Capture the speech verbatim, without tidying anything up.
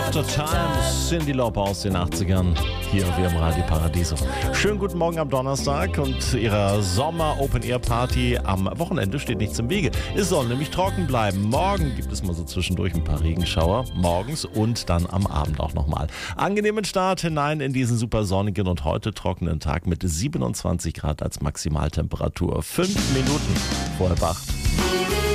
After Time, Cyndi Lauper aus den achtzigern, hier auf ihrem Radio Paradiso. Schönen guten Morgen am Donnerstag und ihrer Sommer-Open-Air-Party am Wochenende steht nichts im Wege. Es soll nämlich trocken bleiben. Morgen gibt es mal so zwischendurch ein paar Regenschauer, morgens und dann am Abend auch nochmal. Angenehmen Start hinein in diesen super sonnigen und heute trockenen Tag mit siebenundzwanzig Grad als Maximaltemperatur. Fünf Minuten vor halb acht.